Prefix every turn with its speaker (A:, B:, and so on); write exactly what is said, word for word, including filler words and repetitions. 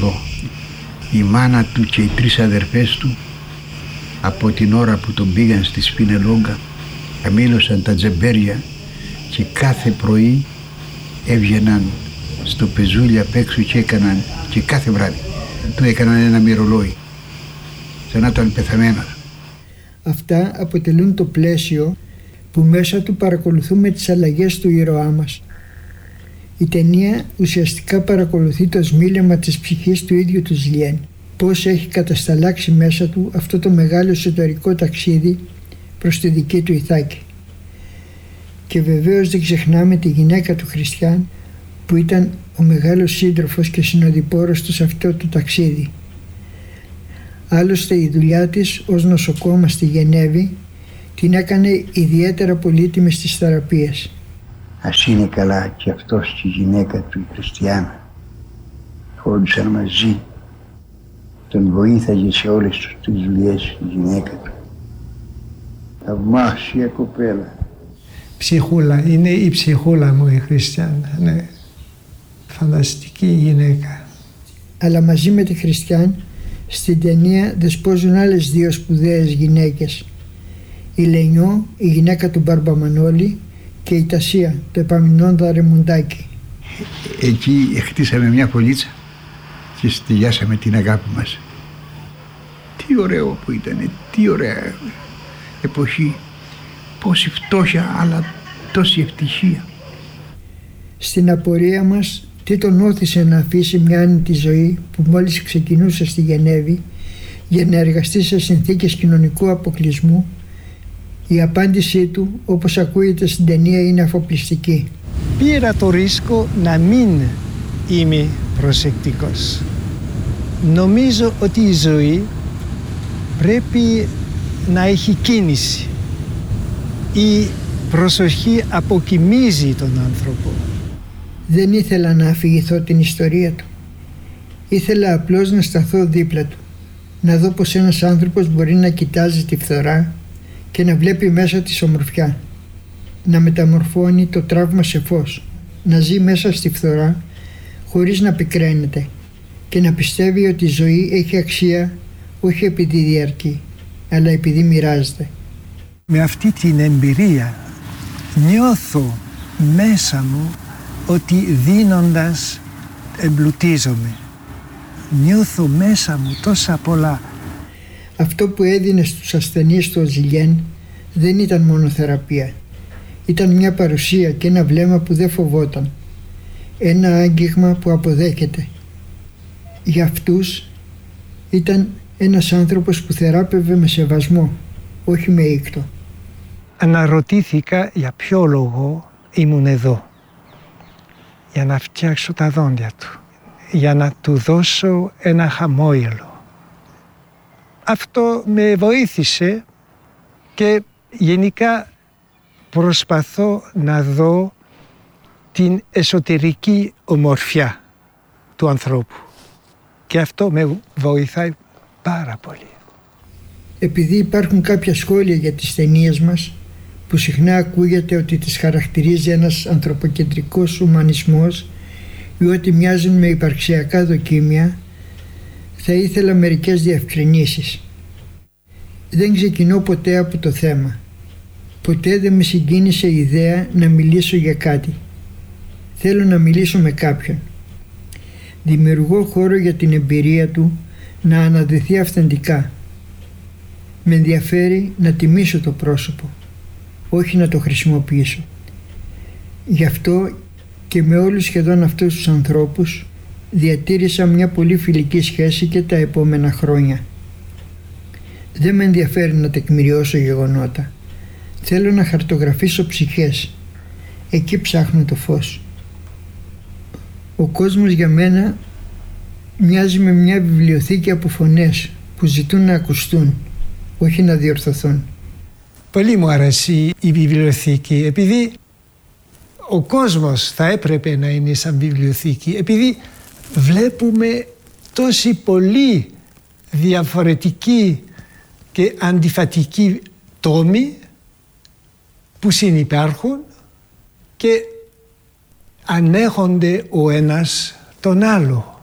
A: οδό. Η μάνα του και οι τρεις αδερφές του από την ώρα που τον πήγαν στη Σπινελόγκα αμήλωσαν τα τζεμπέρια και κάθε πρωί έβγαιναν στο πεζούλι απ' έξω και έκαναν, και κάθε βράδυ του έκαναν ένα μυρολόι σαν να ήταν πεθαμένος.
B: Αυτά αποτελούν το πλαίσιο που μέσα του παρακολουθούμε τις αλλαγές του ήρωά μας. Η ταινία ουσιαστικά παρακολουθεί το σμίλεμα της ψυχής του ίδιου του Ζιλιέν, πώς έχει κατασταλάξει μέσα του αυτό το μεγάλο εσωτερικό ταξίδι προς τη δική του Ιθάκη. Και βεβαίως δεν ξεχνάμε τη γυναίκα του Χριστιαν, που ήταν ο μεγάλος σύντροφος και συνοδοιπόρος του σε αυτό το ταξίδι. Άλλωστε η δουλειά της ως νοσοκόμα στη Γενέβη την έκανε ιδιαίτερα πολύτιμη στις θεραπείες.
A: Ας είναι καλά και αυτός και η γυναίκα του, η Χριστιανά, χώρισαν μαζί. Τον βοήθαγε σε όλες τις δουλειές η γυναίκα του. Θαυμάσια κοπέλα.
C: Ψυχούλα, είναι η ψυχούλα μου η Χριστιανά, ναι. Φανταστική γυναίκα.
B: Αλλά μαζί με τη Χριστιαν στην ταινία δεσπόζουν άλλες δύο σπουδαίες γυναίκες. Η Λενιό, η γυναίκα του Μπαρμπαμανόλη, και η Τασία, το Επαμεινόντα Ρεμουντάκη.
A: Εκεί χτίσαμε μια φωλίτσα και στηγιάσαμε την αγάπη μας. Τι ωραίο που ήταν, τι ωραία εποχή, πόση φτώχεια αλλά τόση ευτυχία.
B: Στην απορία μας, τι τον όθησε να αφήσει μια άνετη ζωή που μόλις ξεκινούσε στη Γενέβη για να εργαστεί σε συνθήκες κοινωνικού αποκλεισμού, η απάντησή του, όπως ακούγεται στην ταινία, είναι αφοπλιστική.
C: Πήρα το ρίσκο να μην είμαι προσεκτικός. Νομίζω ότι η ζωή πρέπει να έχει κίνηση. Η προσοχή αποκοιμίζει τον άνθρωπο.
B: Δεν ήθελα να αφηγηθώ την ιστορία του. Ήθελα απλώς να σταθώ δίπλα του, να δω πως ένας άνθρωπος μπορεί να κοιτάζει τη φθορά και να βλέπει μέσα της ομορφιά, να μεταμορφώνει το τραύμα σε φως, να ζει μέσα στη φθορά χωρίς να πικραίνεται και να πιστεύει ότι η ζωή έχει αξία όχι επειδή διαρκεί, αλλά επειδή μοιράζεται.
C: Με αυτή την εμπειρία νιώθω μέσα μου ότι δίνοντας εμπλουτίζομαι. Νιώθω μέσα μου τόσα πολλά.
B: Αυτό που έδινε στους ασθενείς του Ζιλιέν δεν ήταν μόνο θεραπεία. Ήταν μια παρουσία και ένα βλέμμα που δεν φοβόταν. Ένα άγγιγμα που αποδέχεται. Για αυτούς ήταν ένας άνθρωπος που θεράπευε με σεβασμό, όχι με ήκτο.
C: Αναρωτήθηκα για ποιο λόγο ήμουν εδώ. Για να φτιάξω τα δόντια του. Για να του δώσω ένα χαμόγελο. Αυτό με βοήθησε και γενικά προσπαθώ να δω την εσωτερική ομορφιά του ανθρώπου. Και αυτό με βοηθάει πάρα πολύ.
B: Επειδή υπάρχουν κάποια σχόλια για τις ταινίες μας που συχνά ακούγεται ότι τις χαρακτηρίζει ένας ανθρωποκεντρικός ουμανισμός ή ότι μοιάζουν με υπαρξιακά δοκίμια, θα ήθελα μερικές διευκρινήσεις. Δεν ξεκινώ ποτέ από το θέμα. Ποτέ δεν με συγκίνησε η ιδέα να μιλήσω για κάτι. Θέλω να μιλήσω με κάποιον. Δημιουργώ χώρο για την εμπειρία του να αναδυθεί αυθεντικά. Με ενδιαφέρει να τιμήσω το πρόσωπο, όχι να το χρησιμοποιήσω. Γι' αυτό και με όλους σχεδόν αυτούς τους ανθρώπους διατήρησα μια πολύ φιλική σχέση και τα επόμενα χρόνια. Δεν με ενδιαφέρει να τεκμηριώσω γεγονότα. Θέλω να χαρτογραφήσω ψυχές. Εκεί ψάχνω το φως. Ο κόσμος για μένα μοιάζει με μια βιβλιοθήκη από φωνές που ζητούν να ακουστούν, όχι να διορθωθούν.
C: Πολύ μου αρέσει η βιβλιοθήκη, επειδή ο κόσμος θα έπρεπε να είναι σαν βιβλιοθήκη, επειδή βλέπουμε τόση πολύ διαφορετική και αντιφατική τόμοι που συνυπάρχουν και ανέχονται ο ένας τον άλλο.